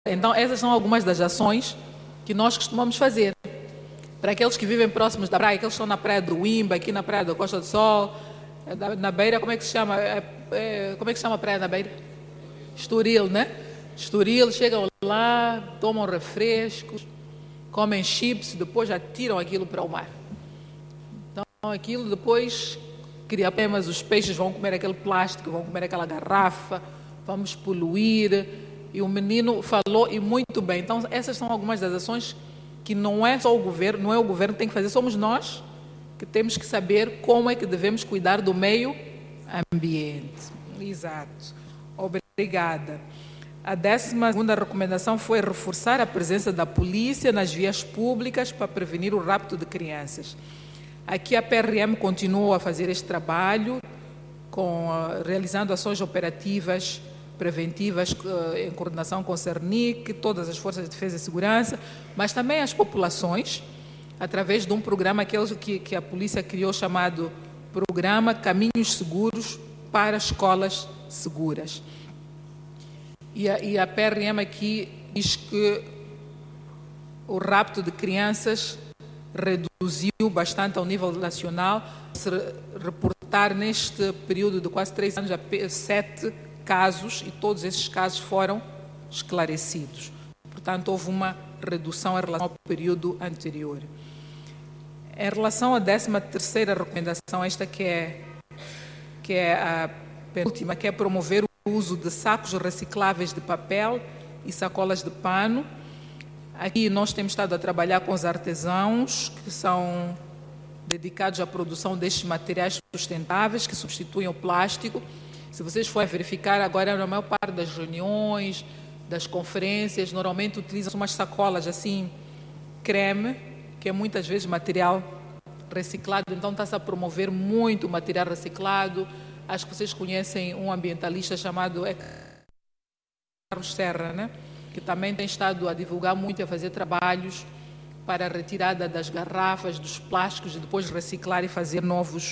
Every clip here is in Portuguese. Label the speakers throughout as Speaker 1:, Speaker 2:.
Speaker 1: Então, essas são algumas das ações que nós costumamos fazer. Para aqueles que vivem próximos da praia, aqueles que estão na praia do Uimba, aqui na praia da Costa do Sol, na Beira, como é que se chama? Como é que se chama a praia na Beira? Estoril, né? Estoril, chegam lá, tomam refrescos, comem chips, depois já tiram aquilo para o mar. Então, aquilo depois cria problemas, os peixes vão comer aquele plástico, vão comer aquela garrafa, vamos poluir. E o menino falou, e muito bem. Então, essas são algumas das ações que não é só o governo, não é o governo que tem que fazer, somos nós que temos que saber como é que devemos cuidar do meio ambiente. Exato. Obrigada. A 12ª recomendação foi reforçar a presença da polícia nas vias públicas para prevenir o rapto de crianças. Aqui a PRM continuou a fazer este trabalho, realizando ações operativas preventivas em coordenação com o CERNIC, todas as forças de defesa e segurança, mas também as populações, através de um programa que a polícia criou chamado Programa Caminhos Seguros para Escolas Seguras. E a PRM aqui diz que o rapto de crianças reduziu bastante ao nível nacional, se reportar neste período de quase 3 anos a 7 casos, e todos esses casos foram esclarecidos. Portanto, houve uma redução em relação ao período anterior. Em relação à 13ª recomendação, esta que é a penúltima, que é promover o uso de sacos recicláveis de papel e sacolas de pano. Aqui nós temos estado a trabalhar com os artesãos que são dedicados à produção destes materiais sustentáveis que substituem o plástico. Se vocês forem verificar agora, na maior parte das reuniões, das conferências, normalmente utilizam umas sacolas assim, creme, que é muitas vezes material reciclado. Então está-se a promover muito o material reciclado. Acho que vocês conhecem um ambientalista chamado Carlos Serra, né? Que também tem estado a divulgar muito e a fazer trabalhos para a retirada das garrafas, dos plásticos e depois reciclar e fazer novos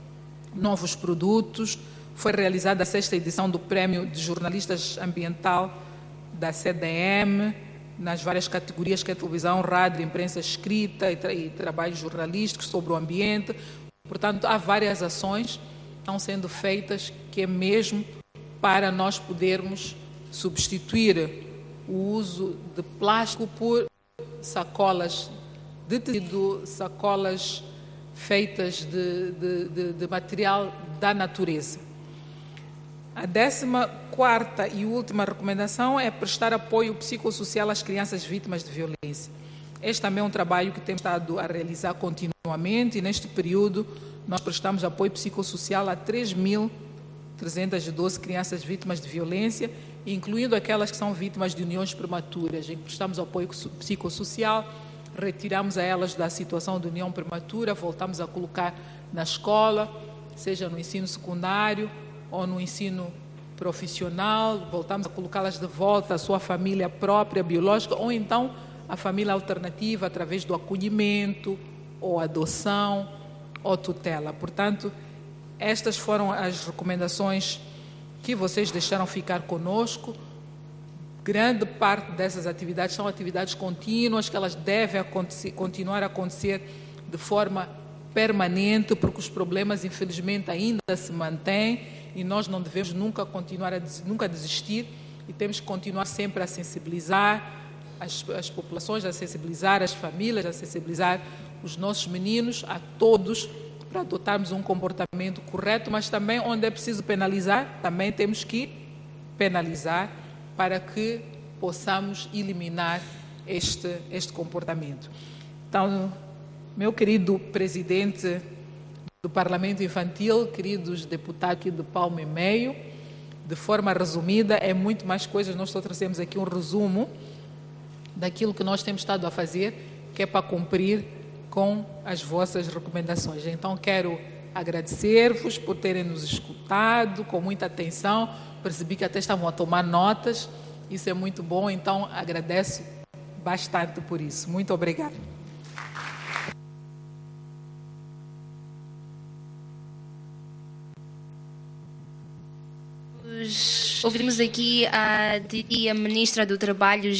Speaker 1: produtos. Foi realizada a 6ª edição do Prémio de Jornalistas Ambiental da CDM, nas várias categorias que é televisão, rádio, imprensa escrita e trabalhos jornalísticos sobre o ambiente. Portanto, há várias ações que estão sendo feitas que é mesmo para nós podermos substituir o uso de plástico por sacolas de tecido, sacolas feitas de material da natureza. A 14ª e última recomendação é prestar apoio psicossocial às crianças vítimas de violência. Este também é um trabalho que temos estado a realizar continuamente e neste período nós prestamos apoio psicossocial a 3.312 crianças vítimas de violência, incluindo aquelas que são vítimas de uniões prematuras, em que prestamos apoio psicossocial, retiramos a elas da situação de união prematura, voltamos a colocar na escola, seja no ensino secundário ou no ensino profissional, voltamos a colocá-las de volta à sua família própria, biológica, ou então a família alternativa, através do acolhimento, ou adoção, ou tutela. Portanto, estas foram as recomendações que vocês deixaram ficar conosco. Grande parte dessas atividades são atividades contínuas, que elas devem continuar a acontecer de forma permanente, porque os problemas, infelizmente, ainda se mantêm e nós não devemos nunca desistir e temos que continuar sempre a sensibilizar as populações, a sensibilizar as famílias, a sensibilizar os nossos meninos, a todos, para adotarmos um comportamento correto, mas também onde é preciso penalizar, também temos que penalizar para que possamos eliminar este comportamento. Então, meu querido presidente do Parlamento Infantil, queridos deputados aqui de Palmo e Meio, de forma resumida, é muito mais coisas, nós só trazemos aqui um resumo daquilo que nós temos estado a fazer, que é para cumprir com as vossas recomendações. Então, quero agradecer-vos por terem nos escutado com muita atenção, percebi que até estavam a tomar notas, isso é muito bom, então agradeço bastante por isso. Muito obrigada.
Speaker 2: Ouvimos aqui a Ministra do Trabalho,